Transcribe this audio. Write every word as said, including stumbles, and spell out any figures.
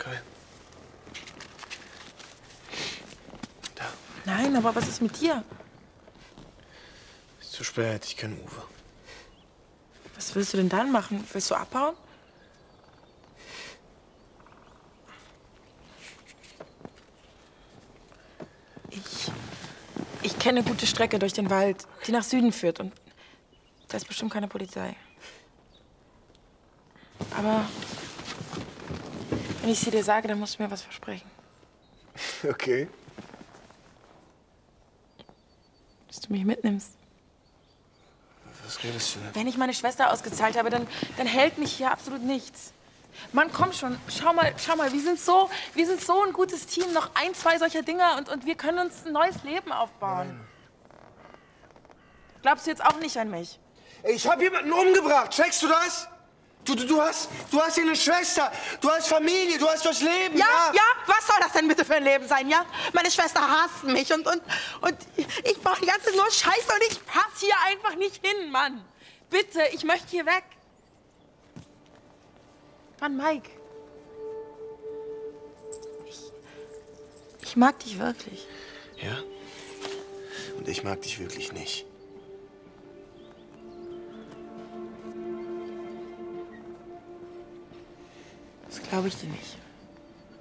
Kai. Da. Nein, aber was ist mit dir? Ist zu spät, ich kenne Uwe. Was willst du denn dann machen? Willst du abhauen? Ich... Ich kenne eine gute Strecke durch den Wald, die nach Süden führt. Und da ist bestimmt keine Polizei. Aber wenn ich sie dir sage, dann musst du mir was versprechen. Okay. Dass du mich mitnimmst. Was redest du denn? Wenn ich meine Schwester ausgezahlt habe, dann, dann hält mich hier absolut nichts. Mann, komm schon. Schau mal, schau mal, wir sind so, wir sind so ein gutes Team. Noch ein, zwei solcher Dinger und, und wir können uns ein neues Leben aufbauen. Nein. Glaubst du jetzt auch nicht an mich? Ey, ich habe jemanden umgebracht. Checkst du das? Du, du, du, hast, du hast hier eine Schwester. Du hast Familie. Du hast das Leben. Ja, ja, ja, was soll das denn bitte für ein Leben sein, ja? Meine Schwester hasst mich und, und, und ich mache die ganze Zeit nur Scheiße und ich pass hier einfach nicht hin, Mann. Bitte, ich möchte hier weg. Mann, Mike. Ich, ich mag dich wirklich. Ja? Und ich mag dich wirklich nicht. Das glaube ich dir nicht.